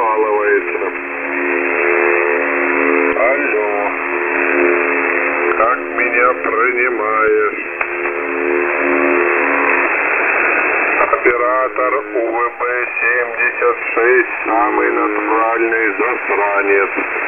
откалывается. Алло. Как меня принимаешь? Оператор УВБ-76, самый натуральный засранец.